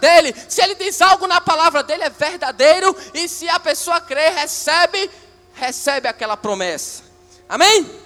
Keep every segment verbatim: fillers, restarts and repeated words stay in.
dele. Se ele diz algo na palavra dele, é verdadeiro. E se a pessoa crê, recebe, recebe aquela promessa. Amém?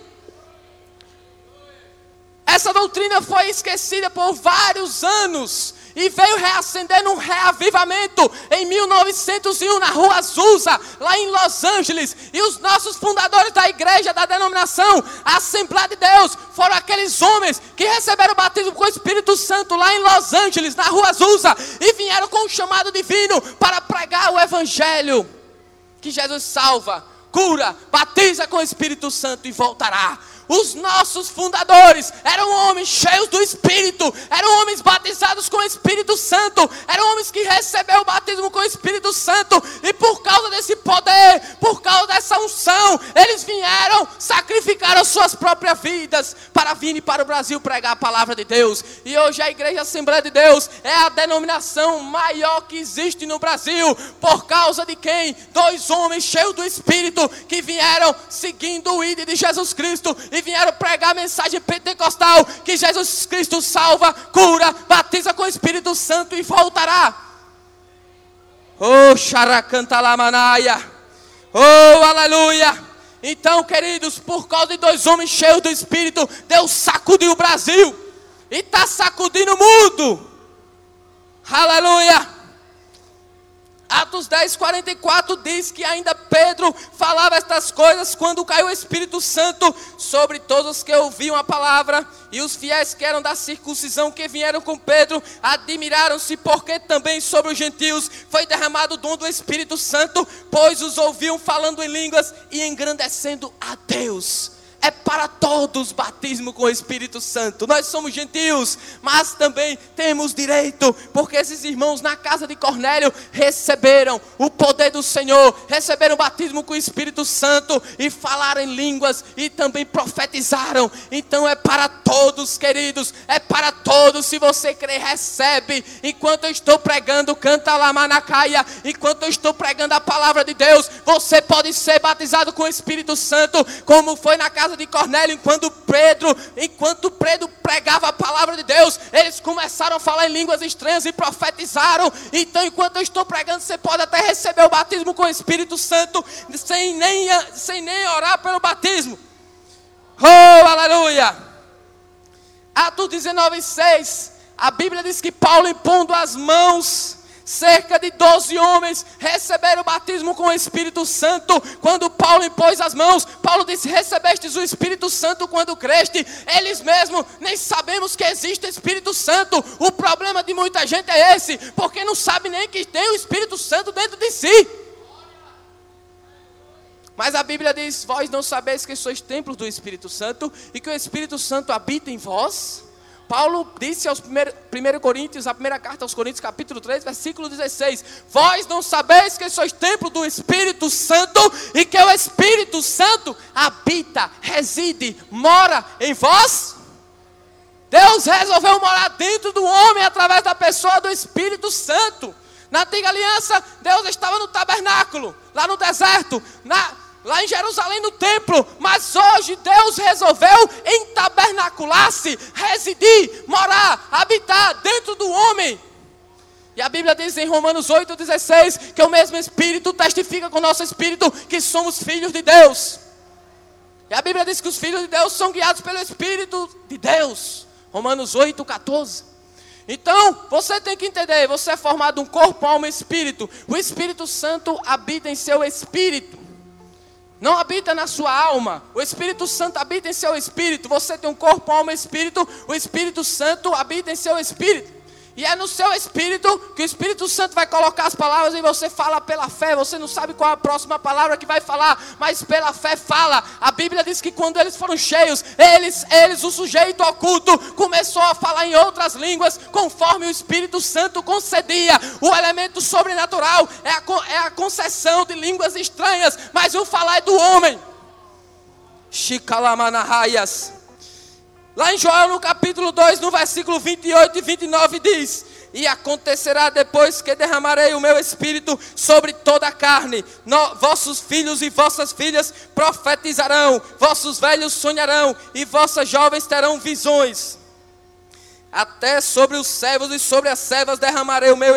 Essa doutrina foi esquecida por vários anos e veio reacender num reavivamento em mil novecentos e um na Rua Azusa, lá em Los Angeles. E os nossos fundadores da igreja, da denominação, a Assembleia de Deus, foram aqueles homens que receberam o batismo com o Espírito Santo lá em Los Angeles, na Rua Azusa, e vieram com um chamado divino para pregar o Evangelho, que Jesus salva, cura, batiza com o Espírito Santo e voltará. Os nossos fundadores eram homens cheios do Espírito, eram homens batizados com o Espírito Santo, eram homens que receberam o batismo com o Espírito Santo, e por causa desse poder, por causa dessa unção, eles vieram, sacrificaram suas próprias vidas para vir para o Brasil pregar a palavra de Deus. E hoje a Igreja Assembleia de Deus é a denominação maior que existe no Brasil, por causa de quem? Dois homens cheios do Espírito que vieram seguindo o ídolo de Jesus Cristo e vieram pregar a mensagem pentecostal, que Jesus Cristo salva, cura, batiza com o Espírito Santo e voltará. Oh, xaracantalamanaya. Oh, aleluia. Então, queridos, por causa de dois homens cheios do Espírito, Deus sacudiu o Brasil e está sacudindo o mundo. Aleluia. Atos dez, quarenta e quatro diz que ainda Pedro falava estas coisas quando caiu o Espírito Santo sobre todos os que ouviam a palavra. E os fiéis que eram da circuncisão que vieram com Pedro admiraram-se, porque também sobre os gentios foi derramado o dom do Espírito Santo, pois os ouviam falando em línguas e engrandecendo a Deus. É para todos batismo com o Espírito Santo. Nós somos gentios, mas também temos direito, porque esses irmãos na casa de Cornélio receberam o poder do Senhor, receberam o batismo com o Espírito Santo e falaram em línguas e também profetizaram. Então é para todos, queridos, é para todos. Se você crer, recebe. Enquanto eu estou pregando, canta lá manacaia, enquanto eu estou pregando a palavra de Deus, você pode ser batizado com o Espírito Santo, como foi na casa de Cornélio. Enquanto Pedro, enquanto Pedro pregava a palavra de Deus, eles começaram a falar em línguas estranhas e profetizaram. Então, enquanto eu estou pregando, você pode até receber o batismo com o Espírito Santo, sem nem, sem nem orar pelo batismo. Oh, aleluia! Atos dezenove, seis, a Bíblia diz que Paulo, impondo as mãos, cerca de doze homens receberam o batismo com o Espírito Santo. Quando Paulo impôs as mãos, Paulo disse: recebestes o Espírito Santo quando creste. Eles mesmos nem sabemos que existe o Espírito Santo. O problema de muita gente é esse, porque não sabe nem que tem o Espírito Santo dentro de si. Mas a Bíblia diz: vós não sabeis que sois templos do Espírito Santo e que o Espírito Santo habita em vós. Paulo disse aos primeiro Coríntios, a primeira carta aos Coríntios, capítulo três, versículo dezesseis: vós não sabeis que sois templo do Espírito Santo e que o Espírito Santo habita, reside, mora em vós? Deus resolveu morar dentro do homem através da pessoa do Espírito Santo. Na antiga aliança, Deus estava no tabernáculo, lá no deserto, na lá em Jerusalém, no templo. Mas hoje Deus resolveu entabernacular-se, residir, morar, habitar dentro do homem. E a Bíblia diz em Romanos oito, dezesseis, que o mesmo Espírito testifica com o nosso Espírito que somos filhos de Deus. E a Bíblia diz que os filhos de Deus são guiados pelo Espírito de Deus. Romanos oito, catorze. Então, você tem que entender, você é formado de um corpo, alma e espírito. O Espírito Santo habita em seu espírito. Não habita na sua alma. O Espírito Santo habita em seu espírito. Você tem um corpo, alma e espírito. O Espírito Santo habita em seu espírito. E é no seu espírito que o Espírito Santo vai colocar as palavras e você fala pela fé. Você não sabe qual é a próxima palavra que vai falar, mas pela fé fala. A Bíblia diz que quando eles foram cheios, eles, eles, o sujeito oculto, começou a falar em outras línguas, conforme o Espírito Santo concedia. O elemento sobrenatural é a, é a concessão de línguas estranhas, mas o falar é do homem. Shikalamanahayas. Lá em Joel, no capítulo dois, no versículo vinte e oito e vinte e nove, diz: e acontecerá depois que derramarei o meu espírito sobre toda a carne, no, vossos filhos e vossas filhas profetizarão, vossos velhos sonharão, e vossas jovens terão visões. Até sobre os servos e sobre as servas derramarei o meu